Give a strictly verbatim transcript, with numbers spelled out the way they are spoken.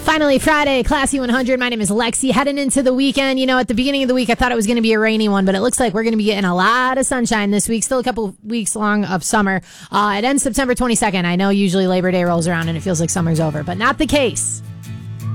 Finally, Friday, Classy one hundred. My name is Lexi. Heading into the weekend. You know, at the beginning of the week, I thought it was going to be a rainy one, but it looks like we're going to be getting a lot of sunshine this week. Still a couple weeks long of summer. Uh, it ends September twenty-second. I know usually Labor Day rolls around and it feels like summer's over, but not the case.